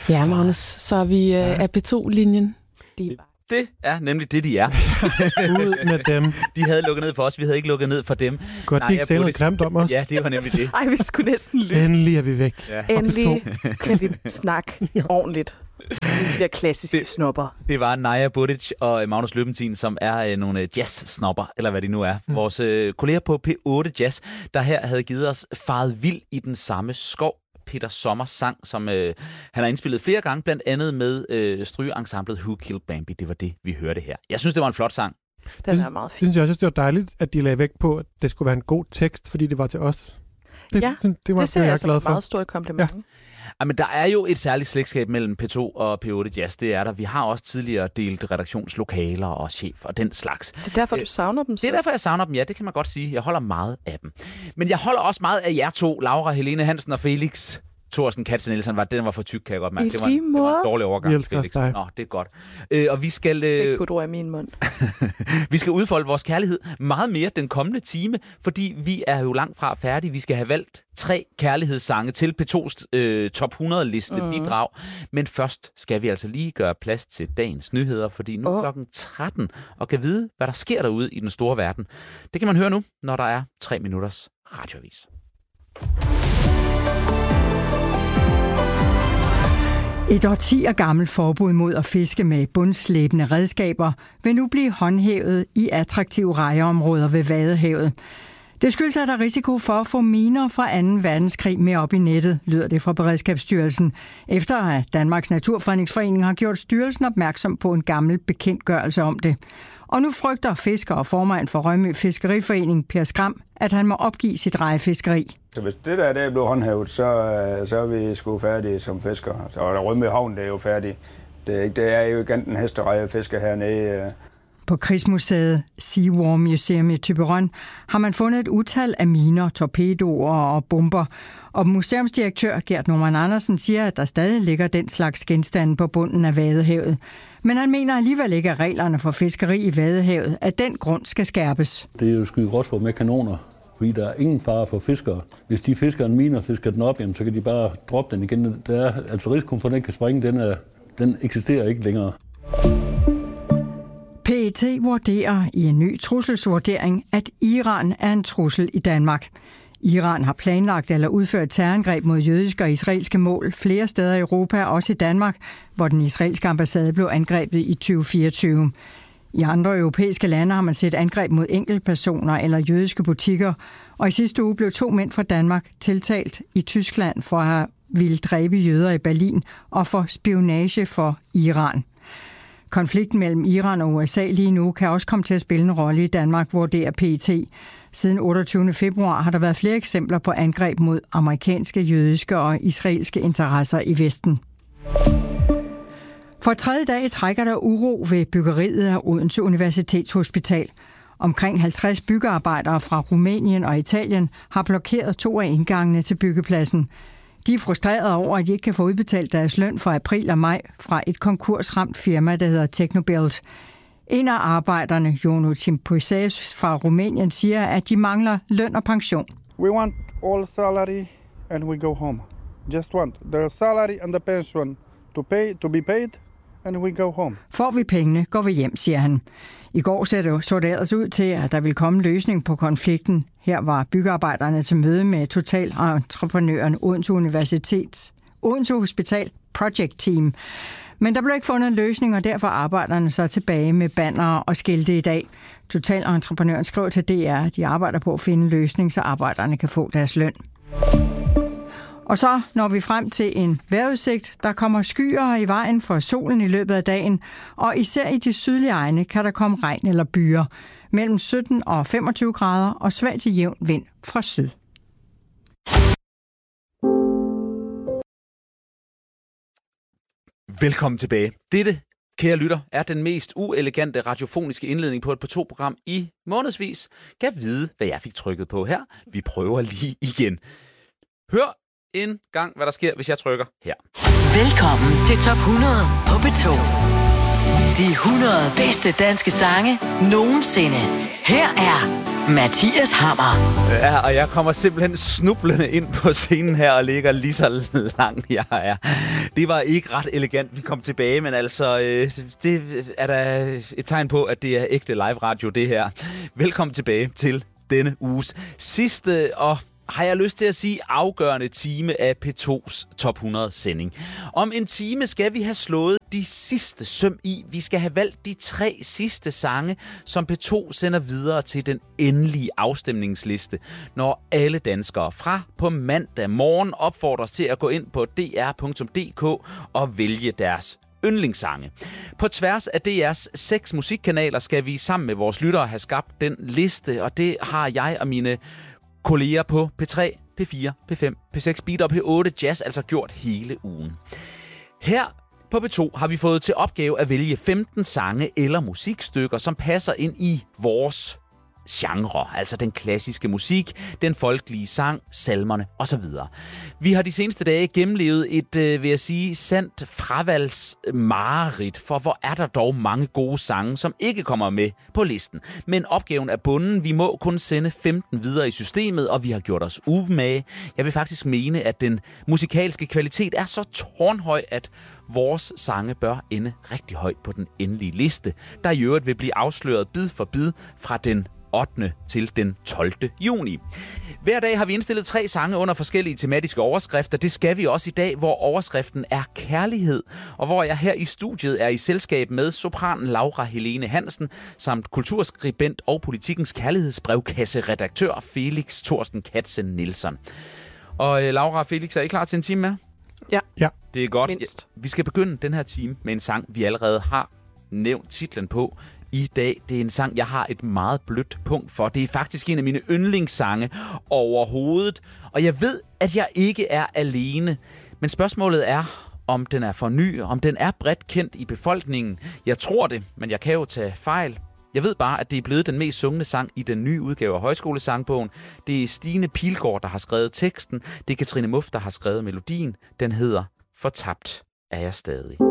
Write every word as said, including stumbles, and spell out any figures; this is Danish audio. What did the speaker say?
Ja, Magnus, så er vi øh, af P to-linjen. De Det er nemlig det, de er. Ud med dem. De havde lukket ned for os, vi havde ikke lukket ned for dem. Godt, de ikke sagde noget grimt om os. Ja, det var nemlig det. Ej, vi skulle næsten lytte. Endelig er vi væk. Ja. Endelig kan vi snakke ordentligt. De der klassiske det, snopper. Det var Naja Budic og Magnus Løbentin, som er øh, nogle jazz-snopper, eller hvad de nu er. Mm. Vores øh, kolleger på P otte Jazz, der her havde givet os Faret vild i den samme skov. Peter Sommers sang, som øh, han har indspillet flere gange, blandt andet med øh, strygeensemblet Who Killed Bambi. Det var det, vi hørte her. Jeg synes, det var en flot sang. Den er meget fin. Jeg synes jeg også, det var dejligt, at de lagde vægt på, at det skulle være en god tekst, fordi det var til os. Det, ja, det, det, var, det ser jeg, jeg som glad et for. meget stort kompliment. Ja. Ja, men der er jo et særligt slægtskab mellem P to og P otte Jazz. Det er der. Vi har også tidligere delt redaktionslokaler og chef og den slags. Det er derfor, du savner dem så? Det er derfor, jeg savner dem. Ja, det kan man godt sige. Jeg holder meget af dem. Men jeg holder også meget af jer to, Laura Helene Hansen og Felix Thorsten Katzenelsen. Var, den var for tyk, kan jeg godt mærke. Det var, en, det var en dårlig overgang. Vi elsker Felix. dig. Nå, det er godt. Øh, og vi skal... Øh, ikke putte ord i min mund. vi skal udfolde vores kærlighed meget mere den kommende time, fordi vi er jo langt fra færdige. Vi skal have valgt tre kærlighedssange til P to's øh, top hundrede-liste mm. bidrag. Men først skal vi altså lige gøre plads til dagens nyheder, fordi nu er oh. klokken tretten, og kan vide, hvad der sker derude i den store verden. Det kan man høre nu, når der er tre minutters radioavis. Et årtier gammelt forbud mod at fiske med bundslæbende redskaber vil nu blive håndhævet i attraktive rejeområder ved Vadehavet. Det skyldes, at der er risiko for at få miner fra anden verdenskrig med op i nettet, lyder det fra Beredskabsstyrelsen, efter at Danmarks Naturfredningsforening har gjort styrelsen opmærksom på en gammel bekendtgørelse om det. Og nu frygter fisker og formand for Rømø Fiskeriforening, Per Skram, at han må opgive sit rejefiskeri. Så hvis det der, der er blevet håndhævet, så, så er vi sgu færdige som fiskere. Så Rømø Havn, det er jo færdig. Det er, ikke, det er jo ikke enten hesterejefisker hernede. På Krigsmuseet Seawarm Museum i Thyborøn har man fundet et utal af miner, torpedoer og bomber. Og museumsdirektør Gert Norman Andersen siger, at der stadig ligger den slags genstande på bunden af Vadehavet. Men han mener alligevel ikke, at reglerne for fiskeri i Vadehavet af den grund skal skærpes. Det er jo skyde gråsfår med kanoner, fordi der er ingen fare for fiskere. Hvis de fisker en mine og fisker den op, jamen, så kan de bare droppe den igen. Der er, altså risikoen for, at den kan springe, den, er, den eksisterer ikke længere. P E T vurderer i en ny trusselsvurdering, at Iran er en trussel i Danmark. Iran har planlagt eller udført terrorangreb mod jødiske og israelske mål flere steder i Europa, også i Danmark, hvor den israelske ambassade blev angrebet i tyve fireogtyve. I andre europæiske lande har man set angreb mod enkeltpersoner eller jødiske butikker, og i sidste uge blev to mænd fra Danmark tiltalt i Tyskland for at have ville dræbe jøder i Berlin og for spionage for Iran. Konflikten mellem Iran og U S A lige nu kan også komme til at spille en rolle i Danmark, hvor det er P E T. Siden otteogtyvende februar har der været flere eksempler på angreb mod amerikanske, jødiske og israelske interesser i Vesten. For tredje dag trækker der uro ved byggeriet af Odense Universitetshospital. Omkring halvtreds byggearbejdere fra Rumænien og Italien har blokeret to af indgangene til byggepladsen. De er frustrerede over, at de ikke kan få udbetalt deres løn for april og maj fra et konkursramt firma, der hedder Technobuild. En af arbejderne, Jono Timpuises fra Rumænien, siger, at de mangler løn og pension. We want all salary and we go home. Just want the salary and the pension to pay to be paid and we go home. Får vi pengene, går vi hjem, siger han. I går så det, så det ellers ud til, at der ville komme en løsning på konflikten. Her var byggearbejderne til møde med totalentreprenøren Odense Universitets Odense Hospital Project Team. Men der blev ikke fundet en løsning, og derfor arbejderne så tilbage med bannere og skilte i dag. Totalentreprenøren skriver til D R, at de arbejder på at finde en løsning, så arbejderne kan få deres løn. Og så når vi frem til en vejrudsigt, der kommer skyer i vejen for solen i løbet af dagen, og især i de sydlige egne kan der komme regn eller byger. Mellem sytten og femogtyve grader og svag til jævn vind fra syd. Velkommen tilbage. Dette, kære lytter, er den mest uelegante radiofoniske indledning på et P to-program i månedsvis. Kan vide, hvad jeg fik trykket på her. Vi prøver lige igen. Hør en gang, hvad der sker, hvis jeg trykker her. Velkommen til Top hundrede på P to. De hundrede bedste danske sange nogensinde. Her er Mathias Hammer. Ja, og jeg kommer simpelthen snublende ind på scenen her og ligger lige så lang jeg er. Det var ikke ret elegant, vi kom tilbage, men altså, øh, det er da et tegn på, at det er ægte live radio, det her. Velkommen tilbage til denne uges sidste og har jeg lyst til at sige afgørende time af P to's Top hundrede sending. Om en time skal vi have slået de sidste søm i. Vi skal have valgt de tre sidste sange, som P to sender videre til den endelige afstemningsliste, når alle danskere fra på mandag morgen opfordres til at gå ind på d r punktum d k og vælge deres yndlingssange. På tværs af D R's seks musikkanaler skal vi sammen med vores lyttere have skabt den liste, og det har jeg og mine kolleger på P tre, P fire, P fem, P seks, Beat og P otte Jazz altså gjort hele ugen. Her på P to har vi fået til opgave at vælge femten sange eller musikstykker, som passer ind i vores genre, altså den klassiske musik, den folkelige sang, salmerne osv. Vi har de seneste dage gennemlevet et, øh, vil jeg sige, sandt fravalgsmareridt, for hvor er der dog mange gode sange, som ikke kommer med på listen. Men opgaven er bunden. Vi må kun sende femten videre i systemet, og vi har gjort os umage. Jeg vil faktisk mene, at den musikalske kvalitet er så tårnhøj, at vores sange bør ende rigtig højt på den endelige liste, der i øvrigt vil blive afsløret bid for bid fra den ottende til den tolvte juni. Hver dag har vi indstillet tre sange under forskellige tematiske overskrifter. Det skal vi også i dag, hvor overskriften er kærlighed, og hvor jeg her i studiet er i selskab med sopranen Laura Helene Hansen, samt kulturskribent og Politikens kærlighedsbrevkasse-redaktør Felix Thorsten Katzen Nielsen. Og øh, Laura og Felix, er I klar til en time med? Ja. Ja. Det er godt. Mindst. Vi skal begynde den her time med en sang, vi allerede har nævnt titlen på i dag. Det er en sang, jeg har et meget blødt punkt for. Det er faktisk en af mine yndlingssange overhovedet. Og jeg ved, at jeg ikke er alene. Men spørgsmålet er, om den er for ny, om den er bredt kendt i befolkningen. Jeg tror det, men jeg kan jo tage fejl. Jeg ved bare, at det er blevet den mest sungne sang i den nye udgave af Højskolesangbogen. Det er Stine Pilgaard, der har skrevet teksten. Det er Katrine Muff, der har skrevet melodien. Den hedder Fortabt er jeg stadig.